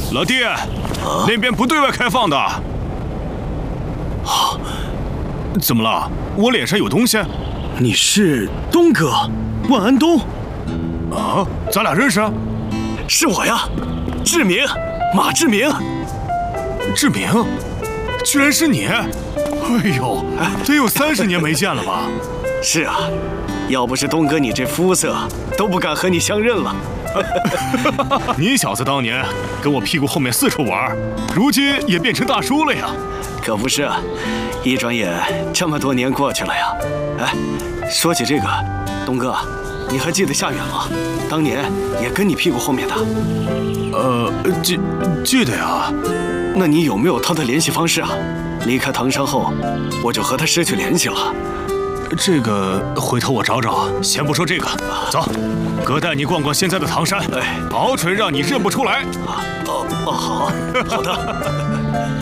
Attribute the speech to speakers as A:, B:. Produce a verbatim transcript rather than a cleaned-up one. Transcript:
A: 老弟，那边不对外开放的。啊，怎么了？我脸上有东西？
B: 你是东哥，万安东。
A: 啊，咱俩认识？
B: 是我呀，志明，马志明。
A: 志明，居然是你！哎呦，得有三十年没见了吧？
B: 是啊，要不是东哥你这肤色，都不敢和你相认了。
A: 你小子当年跟我屁股后面四处玩，如今也变成大叔了呀？
B: 可不是啊，一转眼这么多年过去了呀。哎，说起这个，东哥，你还记得夏远吗？当年也跟你屁股后面的。
A: 呃，记记得呀。
B: 那你有没有他的联系方式啊？离开唐山后，我就和他失去联系了。
A: 这个回头我找找，先不说这个，走，哥带你逛逛现在的唐山，
B: 哎，
A: 保准让你认不出来。
B: 哦哦，好，好的。